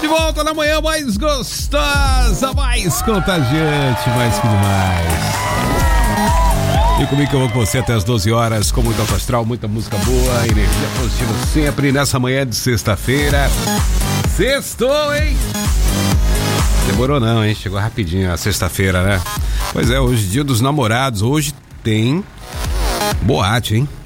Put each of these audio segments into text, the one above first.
De volta na manhã mais gostosa, mais contagiante, mais que demais. E comigo que eu vou com você até as 12 horas, com muito alto astral, muita música boa, energia positiva sempre nessa manhã de sexta-feira. Sextou, hein? Demorou não, hein? Chegou rapidinho a sexta-feira, né? Pois é, hoje dia dos namorados, hoje tem boate, hein?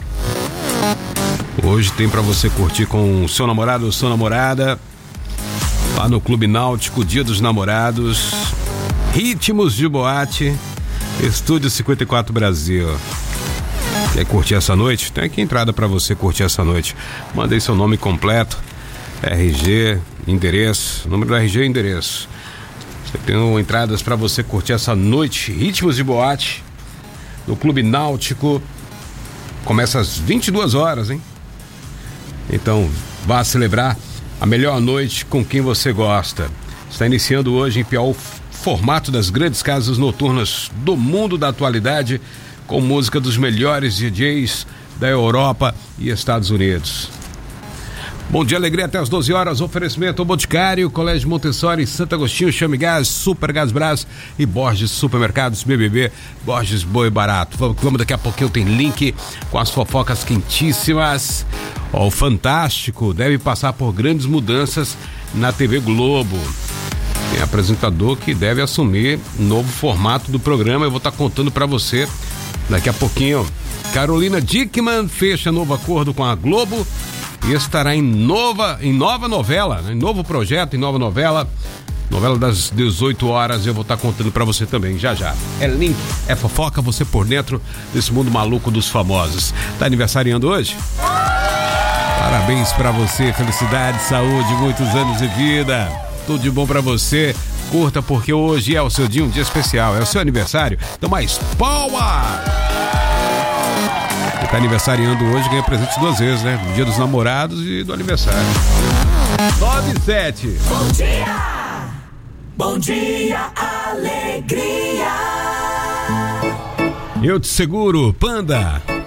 Hoje tem pra você curtir com o seu namorado ou sua namorada, lá no Clube Náutico, Dia dos Namorados, ritmos de boate, Estúdio 54 Brasil. Quer curtir essa noite? Tem aqui entrada pra você curtir essa noite. Mandei seu nome completo, RG, endereço, número do RG e endereço. Você tem entradas pra você curtir essa noite, ritmos de boate, no Clube Náutico. Começa às 22 horas, hein? Então, vá celebrar a melhor noite com quem você gosta. Está iniciando hoje em Piauí o formato das grandes casas noturnas do mundo da atualidade, com música dos melhores DJs da Europa e Estados Unidos. Bom dia, alegria até as 12 horas. Oferecimento ao Boticário, Colégio Montessori, Santo Agostinho, Chame Gás, Super Gás Brás e Borges Supermercados BBB, Borges Boi Barato. Vamos daqui a pouquinho, tem link com as fofocas quentíssimas. Ó, o Fantástico deve passar por grandes mudanças na TV Globo. Tem apresentador que deve assumir novo formato do programa. Eu vou estar contando para você daqui a pouquinho. Carolina Dickmann fecha novo acordo com a Globo e estará em nova novela, em novo projeto, em nova novela das 18 horas. Eu vou estar contando pra você também, já. É link, é fofoca, você por dentro desse mundo maluco dos famosos. Tá aniversariando hoje? Parabéns pra você, felicidade, saúde, muitos anos de vida, tudo de bom pra você. Curta, porque hoje é o seu dia, um dia especial, é o seu aniversário. Então mais palma! Quem tá aniversariando hoje ganha presentes duas vezes, né? No dia dos namorados e do aniversário. 9-7. Bom dia! Bom dia, alegria! Eu te seguro, Panda!